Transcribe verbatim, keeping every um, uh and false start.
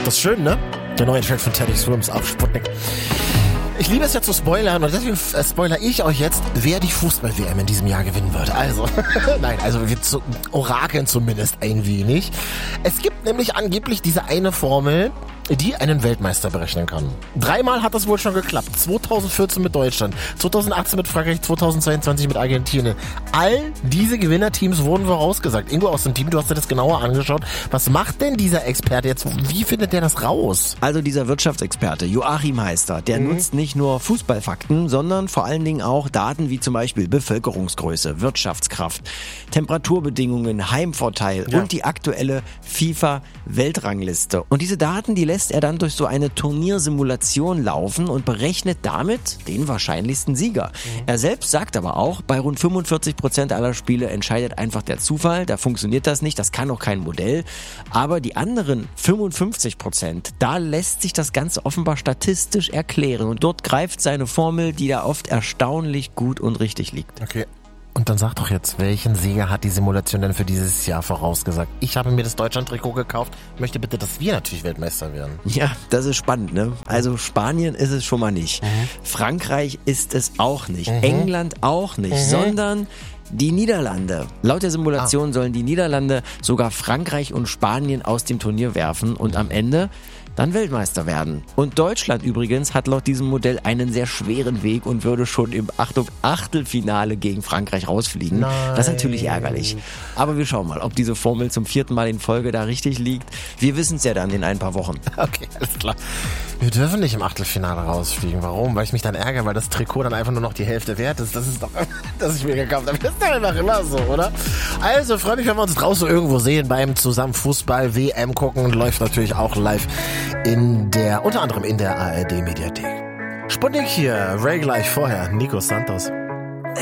Das ist schön, ne? Der neue Track von Teddy Swims auf Sputnik. Ich liebe es ja zu spoilern und deswegen äh, spoiler ich euch jetzt, wer die Fußball-W M in diesem Jahr gewinnen wird. Also, nein, also wir zu, orakeln zumindest ein wenig. Es gibt nämlich angeblich diese eine Formel, die einen Weltmeister berechnen kann. Dreimal hat das wohl schon geklappt. zweitausendvierzehn mit Deutschland, zweitausendachtzehn mit Frankreich, zweitausendzweiundzwanzig mit Argentinien. All diese Gewinnerteams wurden vorausgesagt. Ingo aus dem Team, du hast dir das genauer angeschaut. Was macht denn dieser Experte jetzt? Wie findet der das raus? Also dieser Wirtschaftsexperte, Joachim heißt er, der mhm. nutzt nicht nur Fußballfakten, sondern vor allen Dingen auch Daten wie zum Beispiel Bevölkerungsgröße, Wirtschaftskraft, Temperaturbedingungen, Heimvorteil ja. und die aktuelle FIFA-Weltrangliste. Und diese Daten, die lässt er dann durch so eine Turniersimulation laufen und berechnet damit den wahrscheinlichsten Sieger. Mhm. Er selbst sagt aber auch, bei rund fünfundvierzig Prozent aller Spiele entscheidet einfach der Zufall, da funktioniert das nicht, das kann auch kein Modell. Aber die anderen fünfundfünfzig Prozent, da lässt sich das Ganze offenbar statistisch erklären und dort greift seine Formel, die da oft erstaunlich gut und richtig liegt. Okay. Und dann sag doch jetzt, welchen Sieger hat die Simulation denn für dieses Jahr vorausgesagt? Ich habe mir das Deutschland-Trikot gekauft, möchte bitte, dass wir natürlich Weltmeister werden. Ja, das ist spannend, ne? Also Spanien ist es schon mal nicht. Mhm. Frankreich ist es auch nicht. Mhm. England auch nicht, mhm. sondern die Niederlande. Laut der Simulation ah. sollen die Niederlande sogar Frankreich und Spanien aus dem Turnier werfen und am Ende dann Weltmeister werden. Und Deutschland übrigens hat laut diesem Modell einen sehr schweren Weg und würde schon im Achtung Achtelfinale gegen Frankreich rausfliegen. Nein. Das ist natürlich ärgerlich. Aber wir schauen mal, ob diese Formel zum vierten Mal in Folge da richtig liegt. Wir wissen es ja dann in ein paar Wochen. Okay, alles klar. Wir dürfen nicht im Achtelfinale rausfliegen. Warum? Weil ich mich dann ärgere, weil das Trikot dann einfach nur noch die Hälfte wert ist. Das ist doch, das ich mir gekauft habe. Das ist doch einfach immer so, oder? Also, freue mich, wenn wir uns draußen irgendwo sehen beim zusammen Fußball-W M gucken. Läuft natürlich auch live in der, unter anderem in der A R D-Mediathek. Sputnik hier, Ray gleich vorher, Nico Santos.